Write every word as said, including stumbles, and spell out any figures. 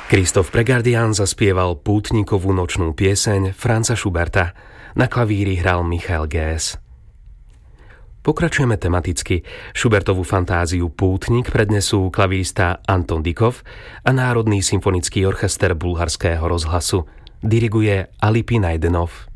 Christoph Pregardian zaspieval pútnikovú nočnú pieseň Franza Schuberta. Na klavíri hral Michael Gess. Pokračujeme tematicky. Schubertovú fantáziu Pútnik prednesú klavírista Anton Dykov a Národný symfonický orchester Bulharského rozhlasu. Diriguje Alipin Najdenov.